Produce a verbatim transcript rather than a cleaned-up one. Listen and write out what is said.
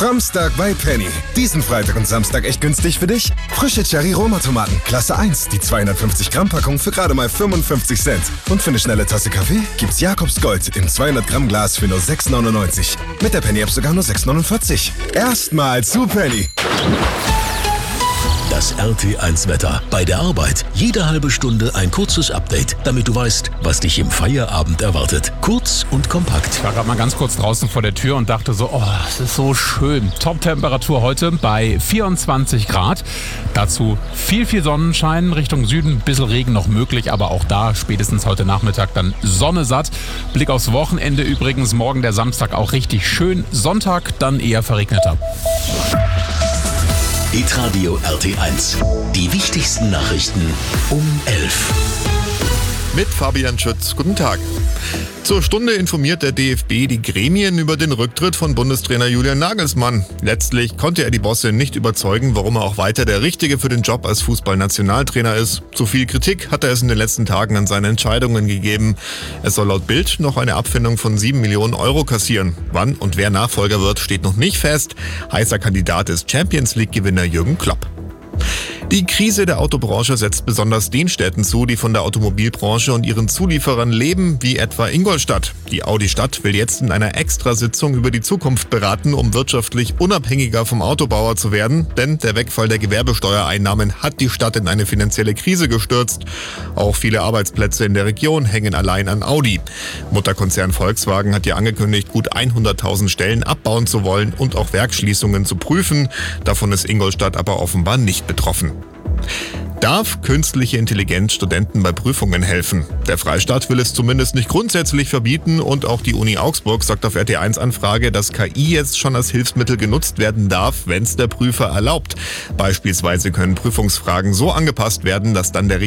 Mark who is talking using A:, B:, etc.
A: Samstag bei Penny. Diesen Freitag und Samstag echt günstig für dich? Frische Cherry-Roma-Tomaten, Klasse eins, die zweihundertfünfzig Gramm Packung für gerade mal fünfundfünfzig Cent. Und für eine schnelle Tasse Kaffee gibt's Jakobs Gold im zweihundert Gramm Glas für nur sechs neunundneunzig. Mit der Penny-App sogar nur sechs neunundvierzig. Erstmal zu Penny.
B: Das R T eins Wetter. Bei der Arbeit jede halbe Stunde ein kurzes Update, damit du weißt, was dich im Feierabend erwartet. Kurz und kompakt.
C: Ich war gerade mal ganz kurz draußen vor der Tür und dachte so, oh, es ist so schön. Top-Temperatur heute bei vierundzwanzig Grad. Dazu viel, viel Sonnenschein. Richtung Süden ein bisschen Regen noch möglich, aber auch da spätestens heute Nachmittag dann Sonne satt. Blick aufs Wochenende übrigens. Morgen der Samstag auch richtig schön. Sonntag dann eher verregneter.
B: Hitradio R T eins. Die wichtigsten Nachrichten um elf.
D: Mit Fabian Schütz. Guten Tag. Zur Stunde informiert der D F B die Gremien über den Rücktritt von Bundestrainer Julian Nagelsmann. Letztlich konnte er die Bosse nicht überzeugen, warum er auch weiter der Richtige für den Job als Fußballnationaltrainer ist. Zu viel Kritik hat er es in den letzten Tagen an seine Entscheidungen gegeben. Es soll laut Bild noch eine Abfindung von sieben Millionen Euro kassieren. Wann und wer Nachfolger wird, steht noch nicht fest. Heißer Kandidat ist Champions-League-Gewinner Jürgen Klopp. Die Krise der Autobranche setzt besonders den Städten zu, die von der Automobilbranche und ihren Zulieferern leben, wie etwa Ingolstadt. Die Audi-Stadt will jetzt in einer Extrasitzung über die Zukunft beraten, um wirtschaftlich unabhängiger vom Autobauer zu werden, denn der Wegfall der Gewerbesteuereinnahmen hat die Stadt in eine finanzielle Krise gestürzt. Auch viele Arbeitsplätze in der Region hängen allein an Audi. Mutterkonzern Volkswagen hat ja angekündigt, gut hunderttausend Stellen abbauen zu wollen und auch Werksschließungen zu prüfen. Davon ist Ingolstadt aber offenbar nicht betroffen. Darf künstliche Intelligenz Studenten bei Prüfungen helfen? Der Freistaat will es zumindest nicht grundsätzlich verbieten und auch die Uni Augsburg sagt auf R T eins Anfrage, dass K I jetzt schon als Hilfsmittel genutzt werden darf, wenn es der Prüfer erlaubt. Beispielsweise können Prüfungsfragen so angepasst werden, dass dann der